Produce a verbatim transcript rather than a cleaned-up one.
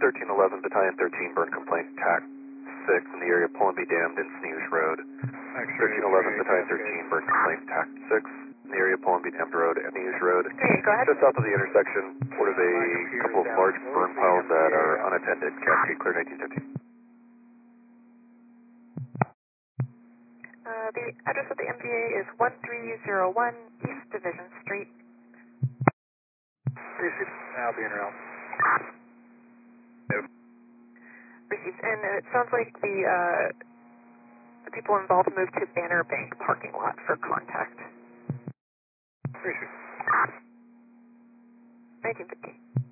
thirteen eleven, Battalion thirteen, burn complaint, T A C six in the area, Pull and Be Damned in Snooze Road. thirteen eleven, Battalion thirteen, burn complaint, T A C six in the area, Pull and Be Damned Road, Snooze Road. Okay, go ahead. Just south of the intersection, reported a couple of large burn piles that are unattended. Cascade clear nineteen fifteen. Uh, the address of the M V A is one three zero one East Division Street. Received. I'll be in route. Received. And it sounds like the, uh, the people involved moved to Banner Bank parking lot for contact. Received. nineteen fifteen.